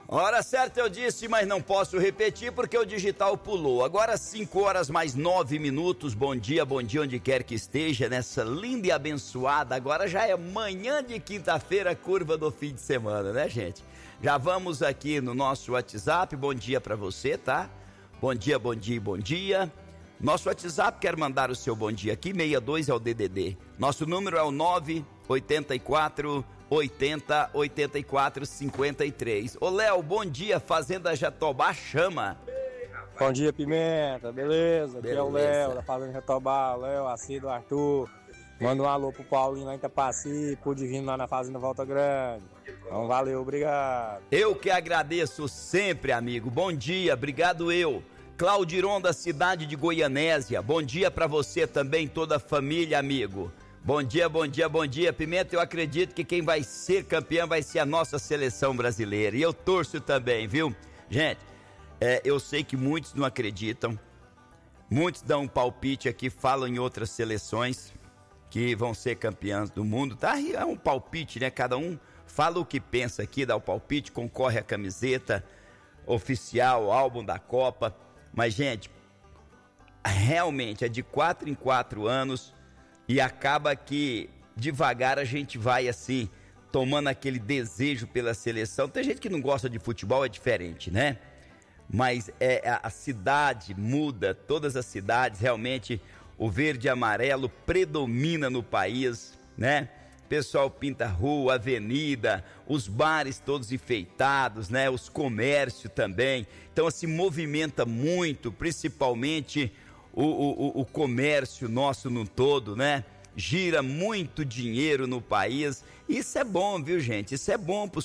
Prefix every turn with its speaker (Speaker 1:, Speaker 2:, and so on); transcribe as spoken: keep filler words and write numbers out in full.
Speaker 1: Hora certa eu disse, mas não posso repetir porque o digital pulou. Agora cinco horas mais nove minutos. Bom dia, bom dia onde quer que esteja nessa linda e abençoada. Agora já é manhã de quinta-feira, curva do fim de semana, né, gente? Já vamos aqui no nosso WhatsApp. Bom dia pra você, tá? Bom dia, bom dia, bom dia. Nosso WhatsApp quer mandar o seu bom dia aqui. sessenta e dois é o D D D. Nosso número é o nove oito quatro oitenta, oitenta e quatro, cinquenta e três. Ô Léo, bom dia, Fazenda Jatobá chama.
Speaker 2: Bom dia, Pimenta, beleza?
Speaker 1: Beleza.
Speaker 2: Aqui é o Léo, da Fazenda Jatobá, Léo, Acido, Arthur. Manda um alô pro Paulinho lá em Itapaci, pro Divino lá na Fazenda Volta Grande. Então, valeu, obrigado.
Speaker 1: Eu que agradeço sempre, amigo. Bom dia, obrigado eu. Claudiron da cidade de Goianésia, bom dia pra você também, toda a família, amigo. Bom dia, bom dia, bom dia, Pimenta. Eu acredito que quem vai ser campeão vai ser a nossa seleção brasileira. E eu torço também, viu? Gente, é, eu sei que muitos não acreditam. Muitos dão um palpite aqui, falam em outras seleções que vão ser campeãs do mundo. Tá? É um palpite, né? Cada um fala o que pensa aqui, dá o palpite, concorre à camiseta oficial, álbum da Copa. Mas, gente, realmente é de quatro em quatro anos. E acaba que devagar a gente vai assim, tomando aquele desejo pela seleção. Tem gente que não gosta de futebol, é diferente, né? Mas é, a, a cidade muda, todas as cidades, realmente o verde e amarelo predomina no país, né? O pessoal pinta rua, avenida, os bares todos enfeitados, né? Os comércios também. Então assim, movimenta muito, principalmente O, o, o comércio nosso no todo, né? Gira muito dinheiro no país. Isso é bom, viu, gente? Isso é bom para os